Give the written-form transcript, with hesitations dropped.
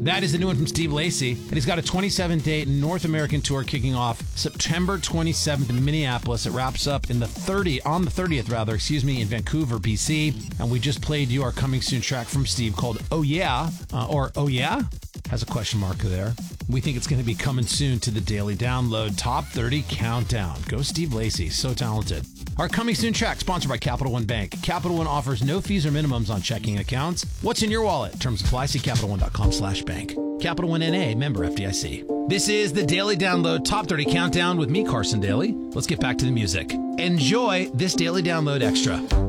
That is the new one from Steve Lacy, and he's got a 27-date North American tour kicking off September 27th in Minneapolis. It wraps up on the 30th, in Vancouver, BC. And we just played you our coming soon track from Steve called Oh Yeah, or Oh Yeah? Has a question mark there. We think it's going to be coming soon to the Daily Download Top 30 Countdown. Go Steve Lacy, so talented. Our coming soon track sponsored by Capital One Bank. Capital One offers no fees or minimums on checking accounts. What's in your wallet? Terms apply. See CapitalOne.com/bank. Capital One NA, member FDIC. This is the Daily Download Top 30 Countdown with me, Carson Daly. Let's get back to the music. Enjoy this Daily Download Extra.